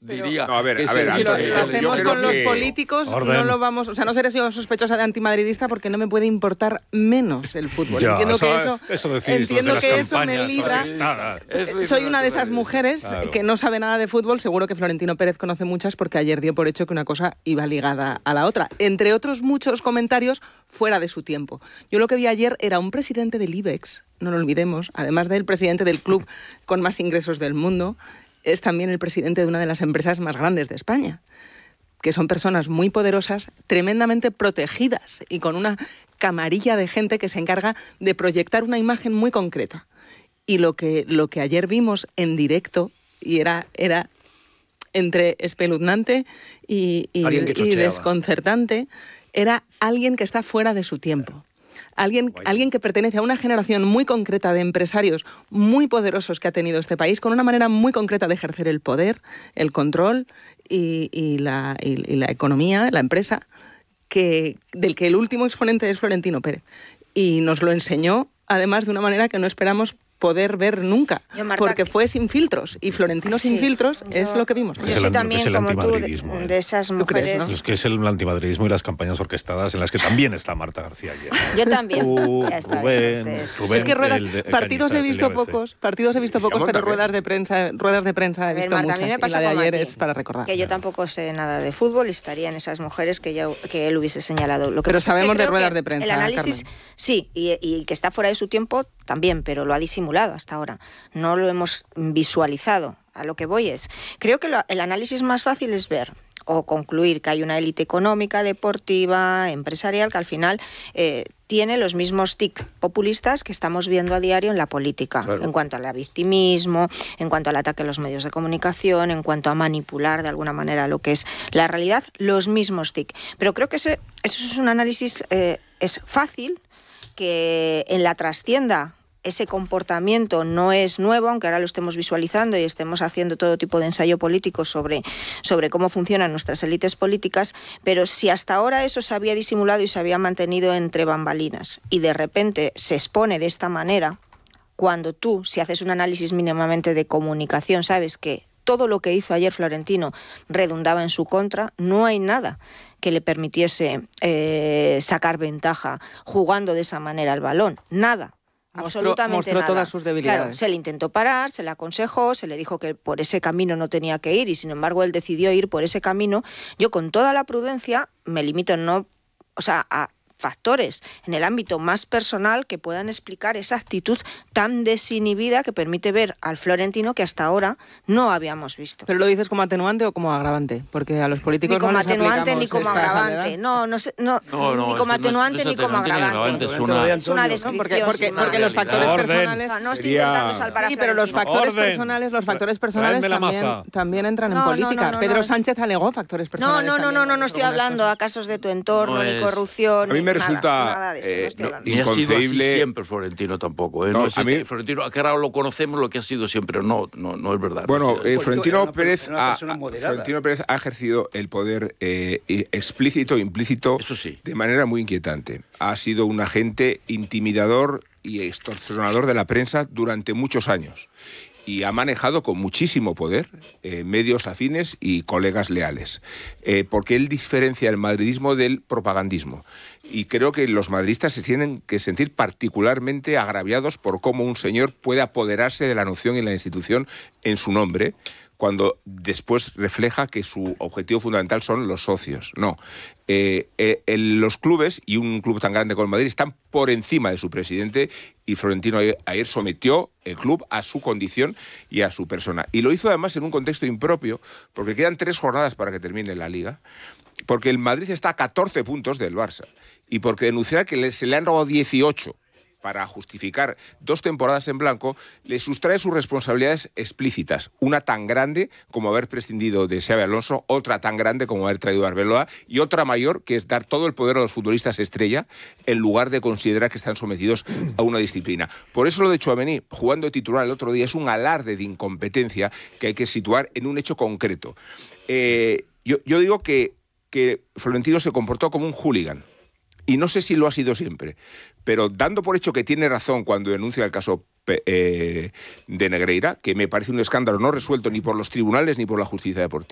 diría... No, a ver, si lo hacemos con los políticos, no lo vamos... O sea, no seré yo sospechosa de antimadridista porque no me puede importar menos el fútbol. Entiendo que eso me libra... Soy una de esas mujeres que no sabe nada de fútbol. Seguro que Florentino Pérez conoce muchas porque ayer dio por hecho que una cosa iba ligada a la otra. Entre otros muchos comentarios fuera de su tiempo. Yo lo que vi ayer era un presidente del IBEX, no lo olvidemos, además del presidente del club con más ingresos del mundo, es también el presidente de una de las empresas más grandes de España, que son personas muy poderosas, tremendamente protegidas y con una camarilla de gente que se encarga de proyectar una imagen muy concreta. Y lo que ayer vimos en directo, y era entre espeluznante y desconcertante, era alguien que está fuera de su tiempo. Alguien que pertenece a una generación muy concreta de empresarios muy poderosos que ha tenido este país, con una manera muy concreta de ejercer el poder, el control y la economía, la empresa, del que el último exponente es Florentino Pérez. Y nos lo enseñó, además, de una manera que no esperamos poder ver nunca, porque fue sin filtros, y Florentino sin filtros es lo que vimos. Yo soy también, como tú, de esas mujeres... ¿no? Es que es el antimadridismo y las campañas orquestadas en las que también está Marta García ayer. Yo también. Rubén, es que partidos he visto pocos, pero ruedas de prensa he visto Marta, muchas, a mí me pasa y la de como ayer a ti, es para recordar. Que yo tampoco sé nada de fútbol y estaría en esas mujeres que él hubiese señalado. Pero sabemos de ruedas de prensa, el análisis, Carmen. Sí, y que está fuera de su tiempo también, pero lo ha disimulado hasta ahora. No lo hemos visualizado. A lo que voy es, creo que el análisis más fácil es ver o concluir que hay una élite económica, deportiva, empresarial, que al final tiene los mismos tics populistas que estamos viendo a diario en la política, claro, en cuanto al victimismo, en cuanto al ataque a los medios de comunicación, en cuanto a manipular de alguna manera lo que es la realidad, los mismos tics. Pero creo que eso es un análisis es fácil, que en la trastienda ese comportamiento no es nuevo, aunque ahora lo estemos visualizando y estemos haciendo todo tipo de ensayo político sobre cómo funcionan nuestras élites políticas, pero si hasta ahora eso se había disimulado y se había mantenido entre bambalinas y de repente se expone de esta manera, cuando tú, si haces un análisis mínimamente de comunicación, sabes que todo lo que hizo ayer Florentino redundaba en su contra, no hay nada que le permitiese sacar ventaja jugando de esa manera al balón. Nada. Absolutamente mostró nada. Todas sus debilidades. Claro, se le intentó parar, se le aconsejó, se le dijo que por ese camino no tenía que ir y sin embargo él decidió ir por ese camino. Yo con toda la prudencia me limito a factores en el ámbito más personal que puedan explicar esa actitud tan desinhibida que permite ver al Florentino que hasta ahora no habíamos visto. ¿Pero lo dices como atenuante o como agravante? Porque a los políticos ni como no les atenuante aplicamos ni como esta agravante. No, ni como atenuante ni como agravante. Es una descripción. Porque los factores personales... No estoy intentando salvar a Sí, pero los factores personales también entran en política. Pedro Sánchez alegó factores personales. No estoy hablando a casos de tu entorno, ni corrupción. A mí me resulta ni ha sido así inconcebible siempre Florentino tampoco. No es Florentino, que ahora lo conocemos lo que ha sido siempre. No es verdad. Bueno, Florentino Pérez ha ejercido el poder explícito e implícito, eso sí, de manera muy inquietante. Ha sido un agente intimidador y extorsionador de la prensa durante muchos años. Y ha manejado con muchísimo poder medios afines y colegas leales, porque él diferencia el madridismo del propagandismo. Y creo que los madridistas se tienen que sentir particularmente agraviados por cómo un señor puede apoderarse de la noción y la institución en su nombre, cuando después refleja que su objetivo fundamental son los socios. No. Los clubes, y un club tan grande como el Madrid, están por encima de su presidente, y Florentino ayer sometió el club a su condición y a su persona. Y lo hizo además en un contexto impropio, porque quedan 3 jornadas para que termine la Liga, porque el Madrid está a 14 puntos del Barça, y porque denunciar que se le han robado 18 para justificar 2 temporadas en blanco, le sustrae sus responsabilidades explícitas. Una tan grande como haber prescindido de Xabi Alonso, otra tan grande como haber traído a Arbeloa, y otra mayor, que es dar todo el poder a los futbolistas estrella, en lugar de considerar que están sometidos a una disciplina. Por eso lo de Tchouaméni, jugando de titular el otro día, es un alarde de incompetencia que hay que situar en un hecho concreto. Yo digo que Florentino se comportó como un hooligan. Y no sé si lo ha sido siempre, pero dando por hecho que tiene razón cuando denuncia el caso de Negreira, que me parece un escándalo no resuelto ni por los tribunales ni por la justicia deportiva,